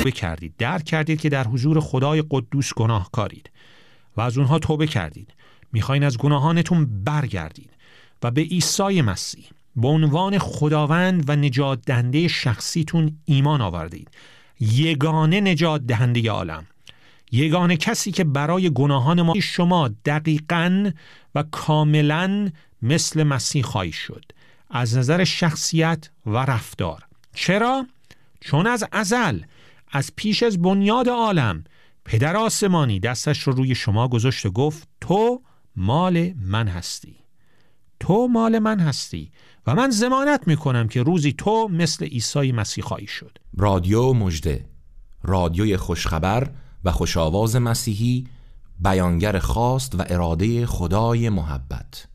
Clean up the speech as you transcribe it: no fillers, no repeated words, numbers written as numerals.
کردید، درک کردید که در حضور خدای قدوس گناهکارید و از اونها توبه کردید. میخواین از گناهانتون برگردید و به عیسی مسیح به عنوان خداوند و نجات دهنده شخصیتون ایمان آوردید. یگانه نجات دهنده عالم، یگانه کسی که برای گناهان ما شما دقیقاً و کاملاً مثل مسیح خواهید شد از نظر شخصیت و رفتار. چرا؟ چون از ازل، از پیش از بنیاد عالم، پدر آسمانی دستش رو روی شما گذاشت و گفت تو مال من هستی، تو مال من هستی و من ضمانت میکنم که روزی تو مثل عیسی مسیح خواهی شد. رادیو مژده، رادیوی خوشخبر و خوشاواز مسیحی، بیانگر خواست و اراده خدای محبت.